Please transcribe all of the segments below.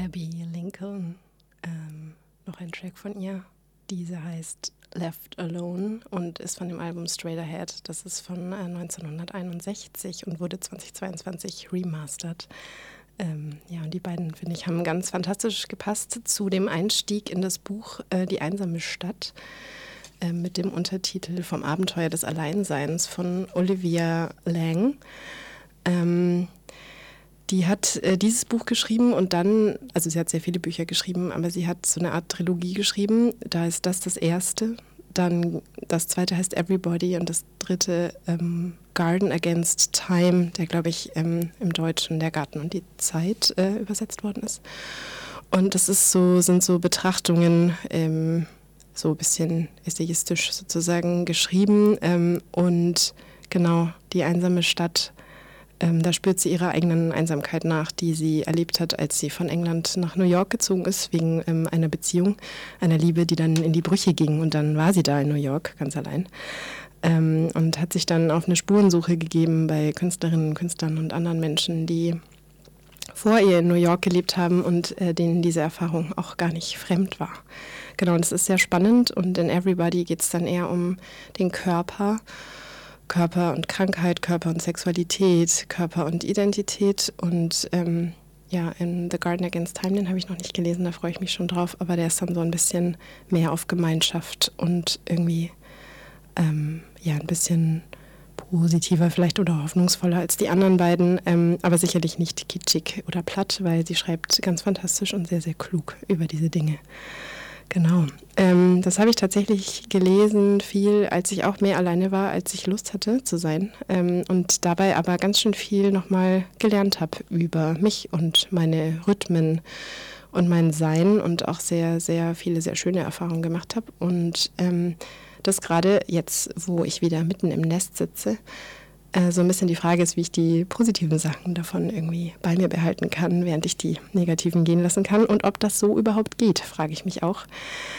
Abby Lincoln, noch ein Track von ihr. Diese heißt Left Alone und ist von dem Album Straight Ahead. Das ist von 1961 und wurde 2022 remastert. Ja, und die beiden, finde ich, haben ganz fantastisch gepasst zu dem Einstieg in das Buch Die einsame Stadt mit dem Untertitel Vom Abenteuer des Alleinseins von Olivia Laing. Die hat dieses Buch geschrieben und dann, also sie hat sehr viele Bücher geschrieben, aber sie hat so eine Art Trilogie geschrieben. Da ist das erste, dann das zweite heißt Everybody und das dritte Garden Against Time, der, glaube ich, im Deutschen Der Garten und die Zeit übersetzt worden ist. Und das ist sind so Betrachtungen, so ein bisschen essayistisch sozusagen geschrieben. Und genau, die einsame Stadt, da spürt sie ihrer eigenen Einsamkeit nach, die sie erlebt hat, als sie von England nach New York gezogen ist, wegen einer Beziehung, einer Liebe, die dann in die Brüche ging. Und dann war sie da in New York, ganz allein. Und hat sich dann auf eine Spurensuche gegeben bei Künstlerinnen, Künstlern und anderen Menschen, die vor ihr in New York gelebt haben und denen diese Erfahrung auch gar nicht fremd war. Genau, und das ist sehr spannend. Und in Everybody geht es dann eher um den Körper und Krankheit, Körper und Sexualität, Körper und Identität. Und ja, in The Garden Against Time, den habe ich noch nicht gelesen, da freue ich mich schon drauf, aber der ist dann so ein bisschen mehr auf Gemeinschaft und irgendwie ja, ein bisschen positiver vielleicht oder hoffnungsvoller als die anderen beiden, aber sicherlich nicht kitschig oder platt, weil sie schreibt ganz fantastisch und sehr, sehr klug über diese Dinge. Genau. Das habe ich tatsächlich gelesen, viel, als ich auch mehr alleine war, als ich Lust hatte zu sein. Und dabei aber ganz schön viel nochmal gelernt habe über mich und meine Rhythmen und mein Sein und auch sehr, sehr viele, sehr schöne Erfahrungen gemacht habe. Und das gerade jetzt, wo ich wieder mitten im Nest sitze, so ein bisschen die Frage ist, wie ich die positiven Sachen davon irgendwie bei mir behalten kann, während ich die negativen gehen lassen kann. Und ob das so überhaupt geht, frage ich mich auch.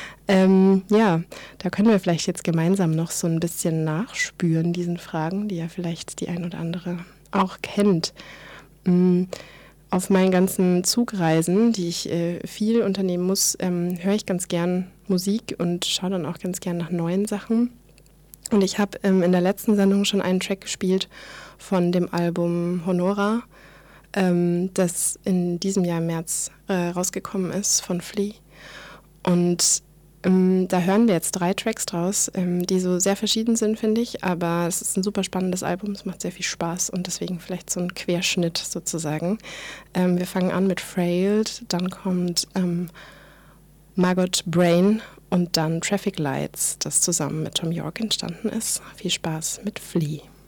Ja, da können wir vielleicht jetzt gemeinsam noch so ein bisschen nachspüren, diesen Fragen, die ja vielleicht die ein oder andere auch kennt. Auf meinen ganzen Zugreisen, die ich viel unternehmen muss, höre ich ganz gern Musik und schaue dann auch ganz gern nach neuen Sachen. Und ich habe in der letzten Sendung schon einen Track gespielt von dem Album Honora, das in diesem Jahr im März rausgekommen ist von Flea. Und da hören wir jetzt 3 Tracks draus, die so sehr verschieden sind, finde ich. Aber es ist ein super spannendes Album, es macht sehr viel Spaß und deswegen vielleicht so ein Querschnitt sozusagen. Wir fangen an mit Frailed, dann kommt Margot Brain und dann Traffic Lights, das zusammen mit Tom York entstanden ist. Viel Spaß mit Flea.